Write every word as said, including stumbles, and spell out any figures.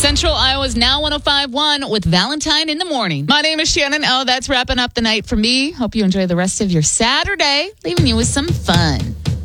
Central Iowa's Now one oh five point one with Valentine in the morning. My name is Shannon. Oh, that's wrapping up the night for me. Hope you enjoy the rest of your Saturday, leaving you with some fun.